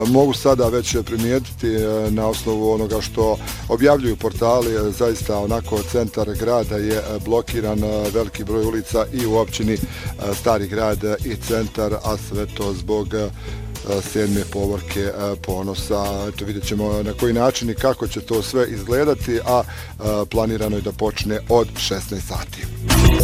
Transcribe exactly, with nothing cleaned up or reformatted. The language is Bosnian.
Mogu sada već primijetiti na osnovu onoga što objavljuju portali, zaista onako centar grada je blokiran, veliki broj ulica i u općini Stari grad i centar, a sve to zbog sedme povorke Ponosa. Eto, vidjet ćemo na koji način i kako će to sve izgledati, a planirano je da počne od šesnaest sati.